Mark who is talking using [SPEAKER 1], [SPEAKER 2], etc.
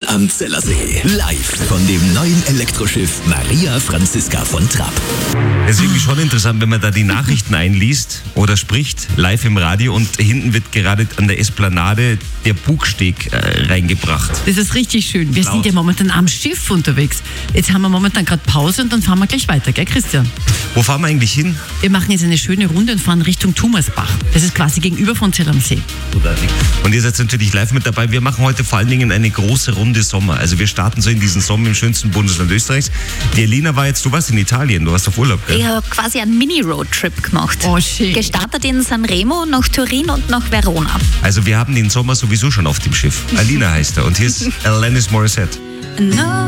[SPEAKER 1] am Zellersee. Live von dem neuen Elektroschiff Maria Franziska von Trapp.
[SPEAKER 2] Es ist irgendwie schon interessant, wenn man da die Nachrichten einliest oder spricht, live im Radio, und hinten wird gerade an der Esplanade der Bugsteg reingebracht.
[SPEAKER 3] Das ist richtig schön. Wir sind ja momentan am Schiff unterwegs. Jetzt haben wir momentan gerade Pause und dann fahren wir gleich weiter, gell Christian?
[SPEAKER 2] Wo fahren wir eigentlich hin?
[SPEAKER 3] Wir machen jetzt eine schöne Runde und fahren Richtung Thomasbach. Das ist quasi gegenüber von Zell am See.
[SPEAKER 2] Und ihr seid natürlich live mit dabei. Wir machen heute vor allen Dingen eine große Runde Sommer. Also wir starten so in diesen Sommer im schönsten Bundesland Österreichs. Die Elina du warst in Italien, du warst auf Urlaub, gell?
[SPEAKER 4] Ich habe quasi einen Mini-Roadtrip gemacht.
[SPEAKER 3] Oh, schön.
[SPEAKER 4] Gestartet in Sanremo, nach Turin und nach Verona.
[SPEAKER 2] Also wir haben den Sommer sowieso schon auf dem Schiff. Alina heißt er und hier ist Alanis Morissette.
[SPEAKER 4] No.